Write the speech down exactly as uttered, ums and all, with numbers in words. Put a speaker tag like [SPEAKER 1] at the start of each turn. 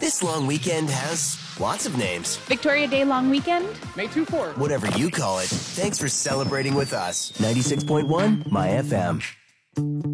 [SPEAKER 1] This long weekend has lots of names.
[SPEAKER 2] Victoria Day long weekend?
[SPEAKER 3] May two fourth.
[SPEAKER 1] Whatever you call it, thanks for celebrating with us. ninety-six point one My F M.